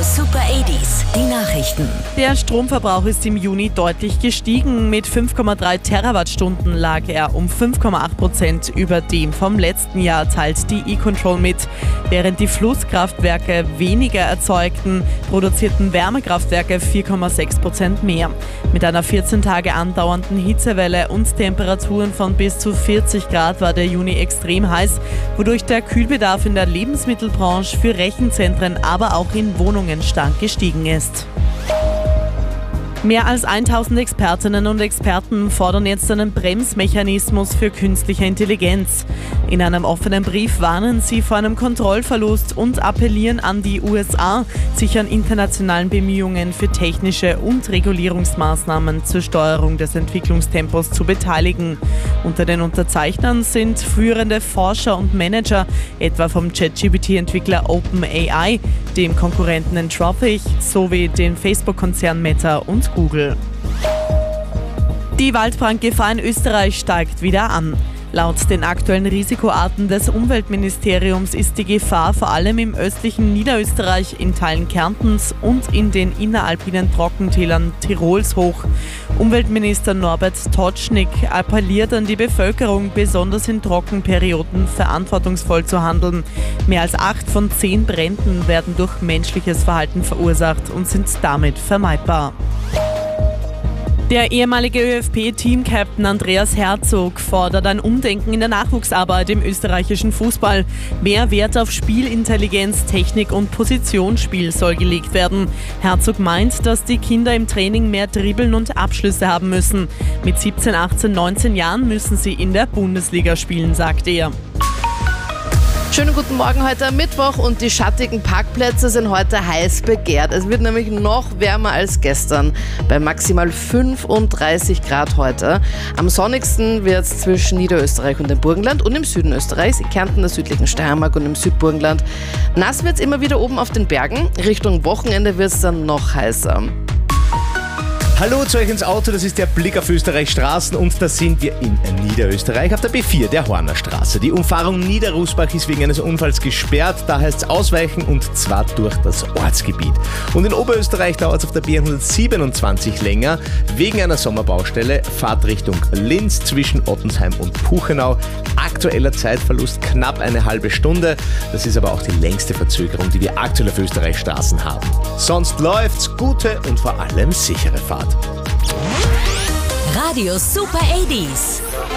Super 80s, die Nachrichten. Der Stromverbrauch ist im Juni deutlich gestiegen. Mit 5,3 Terawattstunden lag er um 5,8% über dem vom letzten Jahr, teilt die E-Control mit. Während die Flusskraftwerke weniger erzeugten, produzierten Wärmekraftwerke 4,6% mehr. Mit einer 14 Tage andauernden Hitzewelle und Temperaturen von bis zu 40 Grad war der Juni extrem heiß, wodurch der Kühlbedarf in der Lebensmittelbranche für Rechenzentren, aber auch in Wohnungen stark gestiegen ist. Mehr als 1000 Expertinnen und Experten fordern jetzt einen Bremsmechanismus für künstliche Intelligenz. In einem offenen Brief warnen sie vor einem Kontrollverlust und appellieren an die USA, sich an internationalen Bemühungen für technische und Regulierungsmaßnahmen zur Steuerung des Entwicklungstempos zu beteiligen. Unter den Unterzeichnern sind führende Forscher und Manager, etwa vom ChatGPT-Entwickler OpenAI, dem Konkurrenten Anthropic sowie den Facebook-Konzern Meta und Google. Die Waldbrandgefahr in Österreich steigt wieder an. Laut den aktuellen Risikoarten des Umweltministeriums ist die Gefahr vor allem im östlichen Niederösterreich, in Teilen Kärntens und in den inneralpinen Trockentälern Tirols hoch. Umweltminister Norbert Totschnig appelliert an die Bevölkerung, besonders in Trockenperioden verantwortungsvoll zu handeln. Mehr als 8 von 10 Bränden werden durch menschliches Verhalten verursacht und sind damit vermeidbar. Der ehemalige ÖFB-Team-Captain Andreas Herzog fordert ein Umdenken in der Nachwuchsarbeit im österreichischen Fußball. Mehr Wert auf Spielintelligenz, Technik und Positionsspiel soll gelegt werden. Herzog meint, dass die Kinder im Training mehr Dribbeln und Abschlüsse haben müssen. Mit 17, 18, 19 Jahren müssen sie in der Bundesliga spielen, sagt er. Schönen guten Morgen heute am Mittwoch und die schattigen Parkplätze sind heute heiß begehrt. Es wird nämlich noch wärmer als gestern, bei maximal 35 Grad heute. Am sonnigsten wird es zwischen Niederösterreich und dem Burgenland und im Süden Österreichs, in Kärnten, der südlichen Steiermark und im Südburgenland. Nass wird es immer wieder oben auf den Bergen. Richtung Wochenende wird es dann noch heißer. Hallo zu euch ins Auto, das ist der Blick auf Österreichs Straßen und da sind wir in Niederösterreich auf der B4, der Horner Straße. Die Umfahrung Niederrusbach ist wegen eines Unfalls gesperrt, da heißt es ausweichen und zwar durch das Ortsgebiet. Und in Oberösterreich dauert es auf der B127 länger, wegen einer Sommerbaustelle, Fahrtrichtung Linz zwischen Ottensheim und Puchenau. Aktueller Zeitverlust knapp eine halbe Stunde, das ist aber auch die längste Verzögerung, die wir aktuell auf Österreichs Straßen haben. Sonst läuft's, gute und vor allem sichere Fahrt. Radio Super 80s.